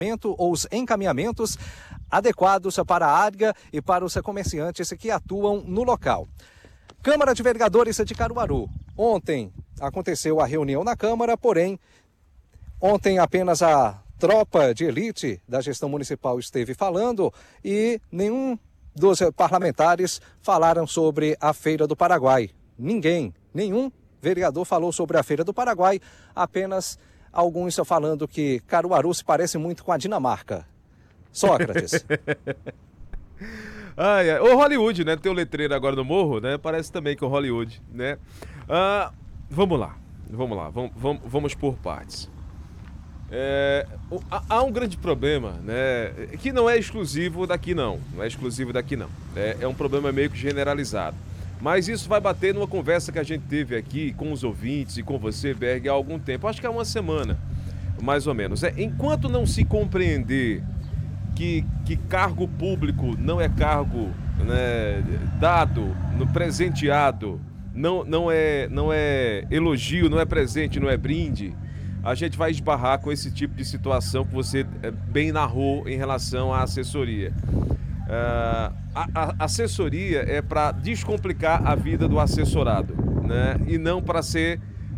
ou os encaminhamentos adequados para a área e para os comerciantes que atuam no local. Câmara de Vereadores de Caruaru. Ontem aconteceu a reunião na Câmara, porém, ontem apenas a tropa de elite da gestão municipal esteve falando e nenhum dos parlamentares falaram sobre a Feira do Paraguai. Nenhum vereador falou sobre a Feira do Paraguai, apenas alguns falando que Caruaru se parece muito com a Dinamarca. Sócrates. O Hollywood, né? Tem o letreiro agora no morro, né? Parece também com o Hollywood, né? Vamos lá. Vamos por partes. Há um grande problema, né? Que não é exclusivo daqui, não. É um problema meio que generalizado. Mas isso vai bater numa conversa que a gente teve aqui com os ouvintes e com você, Berg, há algum tempo. Acho que há uma semana, mais ou menos. Enquanto não se compreender que cargo público não é cargo, né, dado, presenteado, não é elogio, não é presente, não é brinde, a gente vai esbarrar com esse tipo de situação que você bem narrou em relação à assessoria. A assessoria é para descomplicar a vida do assessorado, né? E não para ser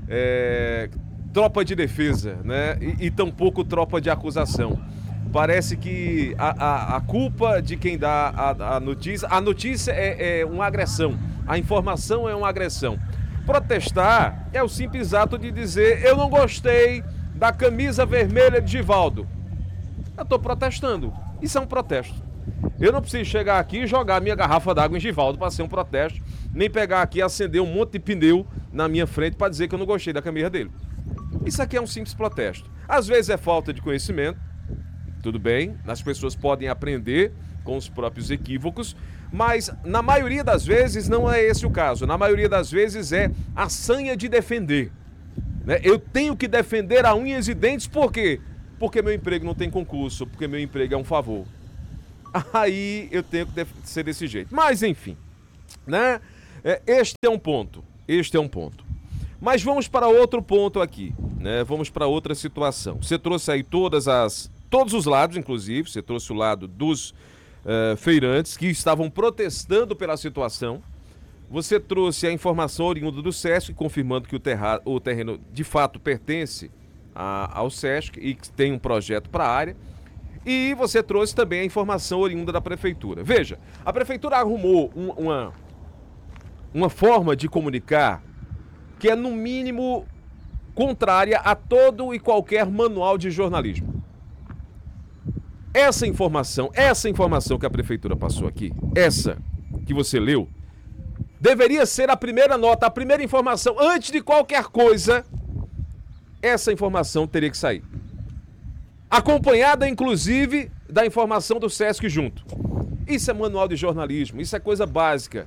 tropa de defesa, né? E tampouco tropa de acusação. Parece que a culpa de quem dá a notícia é uma agressão, a informação é uma agressão. Protestar é o simples ato de dizer: eu não gostei da camisa vermelha de Givaldo. Eu estou protestando. Isso é um protesto. Eu não preciso chegar aqui e jogar minha garrafa d'água em Givaldo para ser um protesto, nem pegar aqui e acender um monte de pneu na minha frente para dizer que eu não gostei da camisa dele. Isso aqui é um simples protesto. Às vezes é falta de conhecimento, tudo bem, as pessoas podem aprender com os próprios equívocos, mas na maioria das vezes não é esse o caso. Na maioria das vezes é a sanha de defender, né? Eu tenho que defender a unhas e dentes, por quê? Porque meu emprego não tem concurso, porque meu emprego é um favor. Aí eu tenho que ser desse jeito. Mas enfim, né? Este é um ponto. Mas vamos para outro ponto aqui, né? Vamos para outra situação. Você trouxe aí todos os lados, inclusive. Você trouxe o lado dos feirantes que estavam protestando pela situação. Você trouxe a informação oriunda do SESC, confirmando que o terreno de fato pertence ao SESC e que tem um projeto para a área. E você trouxe também a informação oriunda da prefeitura. Veja, a prefeitura arrumou uma forma de comunicar que é, no mínimo, contrária a todo e qualquer manual de jornalismo. Essa informação que a prefeitura passou aqui, essa que você leu, deveria ser a primeira nota, a primeira informação. Antes de qualquer coisa, essa informação teria que sair. Acompanhada, inclusive, da informação do SESC junto. Isso é manual de jornalismo, isso é coisa básica.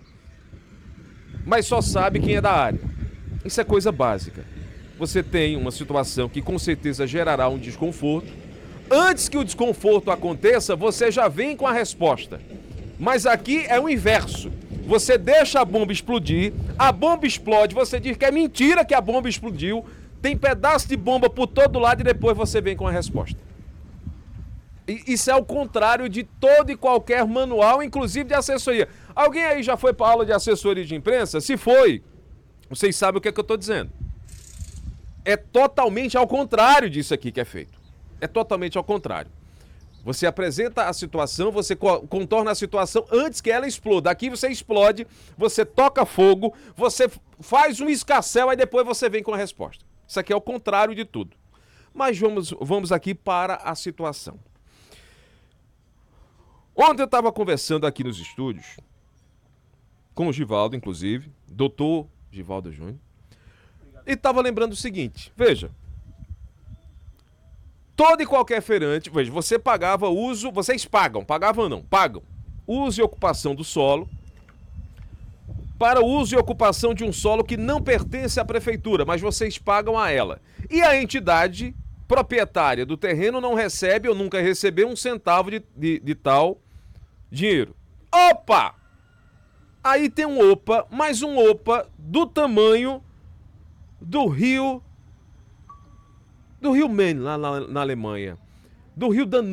Mas só sabe quem é da área. Isso é coisa básica. Você tem uma situação que com certeza gerará um desconforto. Antes que o desconforto aconteça, você já vem com a resposta. Mas aqui é o inverso. Você deixa a bomba explodir, a bomba explode, você diz que é mentira que a bomba explodiu, tem pedaço de bomba por todo lado e depois você vem com a resposta. Isso é o contrário de todo e qualquer manual, inclusive de assessoria. Alguém aí já foi para aula de assessoria de imprensa? Se foi, vocês sabem o que é que eu estou dizendo. É totalmente ao contrário disso aqui que é feito. É totalmente ao contrário. Você apresenta a situação, você contorna a situação antes que ela exploda. Aqui você explode, você toca fogo, você faz um escarcéu, aí depois você vem com a resposta. Isso aqui é o contrário de tudo. Mas vamos aqui para a situação. Ontem eu estava conversando aqui nos estúdios, com o Givaldo, inclusive, doutor Givaldo Júnior, e estava lembrando o seguinte, veja, todo e qualquer feirante, veja, você pagava uso, vocês pagam uso e ocupação do solo, para uso e ocupação de um solo que não pertence à prefeitura, mas vocês pagam a ela. E a entidade proprietária do terreno não recebe ou nunca recebeu um centavo de tal dinheiro. Opa! Aí tem um opa, mais um opa do tamanho do rio Main, lá na Alemanha, do rio Danúbio.